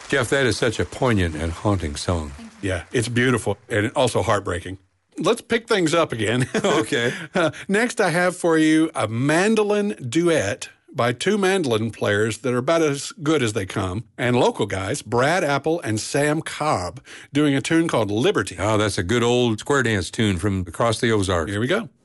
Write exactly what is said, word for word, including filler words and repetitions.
Jeff, that is such a poignant and haunting song. Yeah, it's beautiful and also heartbreaking. Let's pick things up again. Okay. uh, next, I have for you a mandolin duet by two mandolin players that are about as good as they come, and local guys, Brad Apple and Sam Cobb, doing a tune called Liberty. Oh, that's a good old square dance tune from across the Ozarks. Here we go.